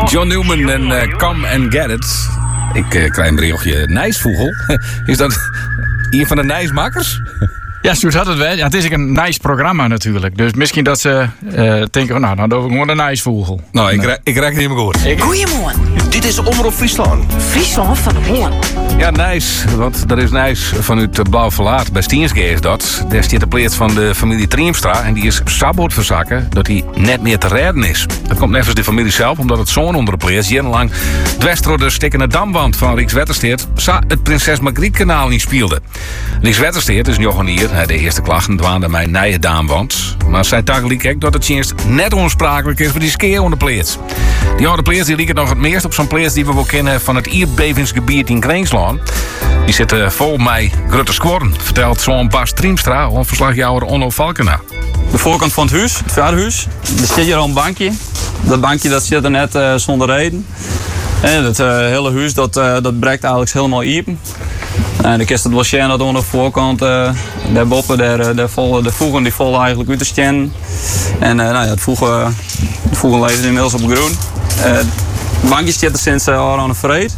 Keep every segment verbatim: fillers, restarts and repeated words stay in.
John Newman en uh, Come and Get It. Ik uh, krijg een berichtje. Nijsvogel. Is dat een van de Nijsmakers? Ja, zo had het wel. Ja, het is ook een nice programma natuurlijk. Dus misschien dat ze uh, denken, nou, dan doen we gewoon een Nijsvogel. Nou, ik, nee. ik raak het niet meer goed. Goedemorgen. Dit is Omroep Friesland. Friesland van de Hoorn. Ja, Nijs. Want dat is Nijs vanuit uh, Blauw Verlaat. Bij Stiensgeest is dat. Daar staat de pleet van de familie Triemstra. En die is sabot verzakken dat hij net meer te redden is. Dat komt nevens de familie zelf, omdat het zoon onder de pleet jarenlang dwars door de stikkende damwand van Rijkswettersteert sa het Prinses Margriet kanaal niet speelde. Rijkswettersteert is nog hier. De eerste klachten dwaande mij nije daamwand. Maar zij tagelijk ook dat het dienst net onsprakelijk is voor die skeer onder pleet. Die oude pleet die liep nog het meest op zo'n pleet die we wel kennen van het aardbevingsgebied in Greenslaan. Die zitten vol mij grutte squarren, vertelt zo'n Bas Triemstra, onverslagjouwer Onno Valkena. De voorkant van het huis, het verhuis. Er zit hier al een bankje. Dat bankje dat zit er net uh, zonder reden. En het uh, hele huis dat, uh, dat breekt eigenlijk helemaal open. En dan is het wel schijn dat aan de voorkant, uh, daarboven, daar, daar vallen de voegen die vallen eigenlijk uit de steen. En uh, nou ja, het voegen, het voegen leven inmiddels op groen. Uh, het bankje zit er sinds uh, Aron de Vreed.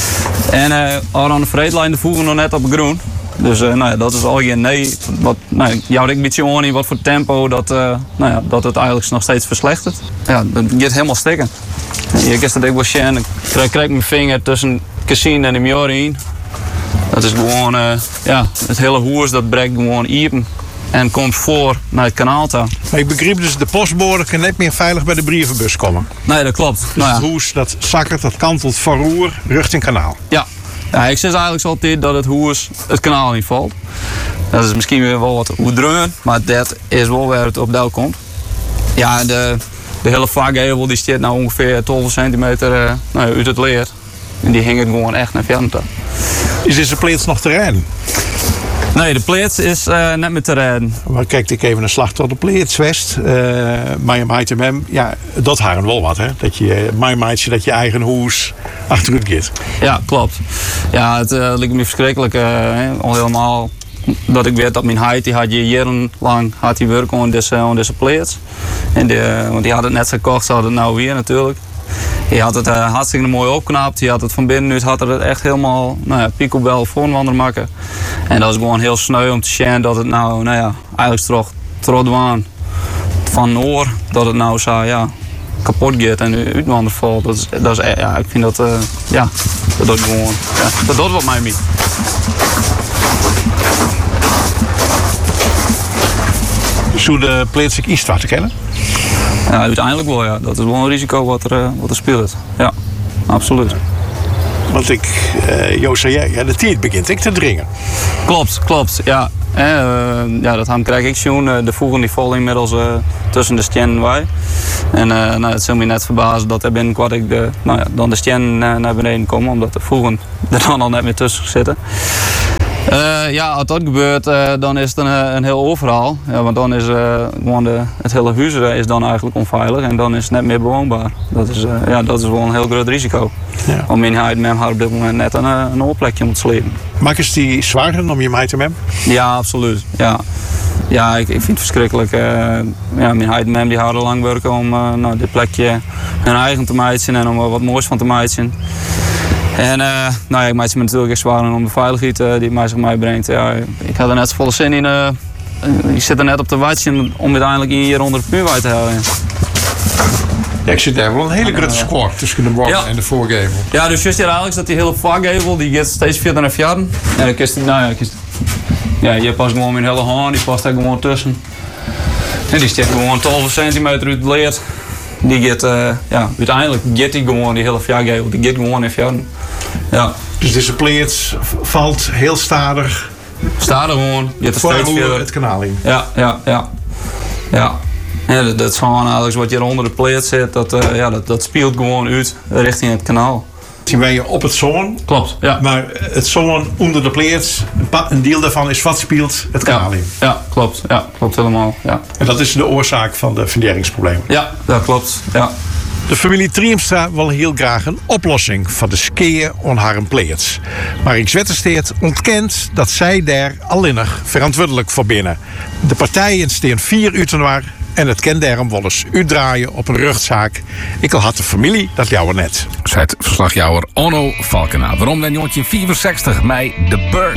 En uh, Aron de Vreed lijnt de voegen nog net op groen. Dus uh, nou ja, dat is al geen nee. Wat, nou, jou een beetje aan in wat voor tempo dat, uh, nou ja, dat het eigenlijk nog steeds verslechtert. Ja, dat gaat helemaal stikken. Je kent dat ik wel schijn, ik krijg, krijg mijn vinger tussen Cassine en de Mjori in. Dat is gewoon, uh, ja, het hele hoers dat breekt gewoon open en komt voor naar het kanaal toe. Maar ik begreep dus de postbode kan net meer veilig bij de brievenbus komen. Nee, dat klopt. Dus nou ja. Het hoers dat zakkert, dat kantelt van roer richting kanaal. Ja. ja, ik zeg eigenlijk altijd dat het hoers het kanaal niet valt. Dat is misschien weer wel wat oerdreun, maar dat is wel waar het op deel komt. Ja, de, de hele vakgevel die staat nou ongeveer twaalf centimeter uh, nou, uit het leer. En die hing het gewoon echt naar verder toe. Is deze pleet nog te rijden? Nee, de pleet is uh, net meer te rijden. Maar kijk, ik even een slag tot de pleet, West. Uh, maar je maait hem, ja, dat haren wel wat, hè? Dat je, mijn maatje, dat je eigen hoes achteruit gaat. Ja, klopt. Ja, het uh, lijkt me verschrikkelijk. Uh, al helemaal dat ik weet dat mijn heid, die had je jarenlang had die werk aan deze, aan deze pleet. En de, want die had het net gekocht, ze hadden het nou weer natuurlijk. Hij had het uh, hartstikke mooi opgeknapt. Hij had het van binnenuit had het echt helemaal nou ja, picobel voorwander maken. En dat is gewoon heel sneu om te zien dat het nou, nou ja, eigenlijk toch trotwaan van Noor dat het nou zo ja, kapot gaat en uitwander valt. Dat is, dat is, ja, ik vind dat, uh, ja, dat doet gewoon, ja, dat doet wat mij mee. Zou de pleet zich iets te kennen? Ja, uiteindelijk wel, ja. Dat is wel een risico wat er, uh, wat er speelt. Ja, absoluut. Want ik, uh, Joost zei jij, ja, de tijd begint ik te dringen. Klopt, klopt, ja. Eh, uh, ja, dat krijg ik zien. Uh, de voegen die vallen inmiddels uh, tussen de stien en wij. En uh, nou, het zal me net verbazen dat er binnenkort ik de, nou ja, dan de stien uh, naar beneden komen, omdat de voegen er dan al net meer tussen zitten. Uh, ja, als dat gebeurt, uh, dan is het een, een heel overhaal. Ja, want dan is uh, gewoon de, het hele huis is dan eigenlijk onveilig en dan is het net meer bewoonbaar. Dat is, uh, ja, dat is wel een heel groot risico. Ja. Om in huid met haar op dit moment net een, een oorplekje om te slepen. Maak is die zwaarder om je mij te mem? Ja, absoluut. Ja, ja ik, ik vind het verschrikkelijk. Uh, ja, mijn huid mem die houden lang werken om uh, nou, dit plekje hun eigen te maken en om er wat moois van te maken. En uh, nou ja, ik maak ze me natuurlijk echt zwaar om de veiligheid uh, die mij zich mij brengt. Ja, ik had er net volle zin in. Uh, ik zit er net op te wachten om uiteindelijk hier onder de muur te houden. Ja, ik zit daar wel een hele grote square tussen de bord ja. en de voorgevel. Ja, dus juist hier eigenlijk dat die hele voorgevel die gaat steeds verder naar verder. En dan kist, nou ja, kist, ja, je past gewoon mijn hele hand, die past daar gewoon tussen. En die steekt gewoon twaalf centimeter uit het leer. Die gaat, uh, ja, uiteindelijk gaat die gewoon, die hele voorgevel, die gaat gewoon in verder. Ja. Dus deze pleet valt heel stadig. Stadig gewoon. Je hebt er steeds verder het kanaal in. Ja, ja, ja. Ja. Ja, dat, dat is gewoon eigenlijk wat je onder de pleet zit, dat, uh, ja, dat, dat speelt gewoon uit richting het kanaal. Zien wij je op het zoon. Klopt, ja. Maar het zoon onder de pleet, een deel daarvan is wat speelt het kanaal ja. in. Ja, klopt. Ja, klopt helemaal. Ja. En dat is de oorzaak van de funderingsproblemen. Ja, dat klopt. Ja. De familie Triemstra wil heel graag een oplossing van de skeer on haar pleets. Maar Rijkswettersteert ontkent dat zij daar alleen verantwoordelijk voor binnen. De partijen staan vier uur waar En het kan daarom wel eens uitdraaien op een rechtszaak. Ik al had de familie, dat jou net. Zet verslagjouwer Onno Valkenaar. Waarom dan jongetje vierenzestig mei de Bird?